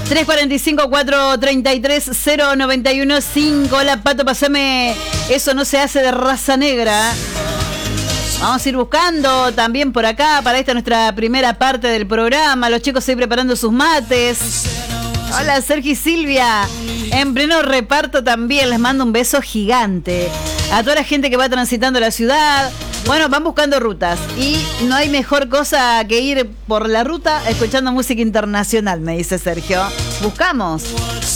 345-433-0915. Hola, Pato, pasame. Eso no se hace de raza negra. Vamos a ir buscando también por acá para esta nuestra primera parte del programa. Los chicos ahí preparando sus mates. Hola, Sergio y Silvia. En pleno reparto también. Les mando un beso gigante a toda la gente que va transitando la ciudad. Bueno, van buscando rutas y no hay mejor cosa que ir por la ruta escuchando música internacional, me dice Sergio. Buscamos.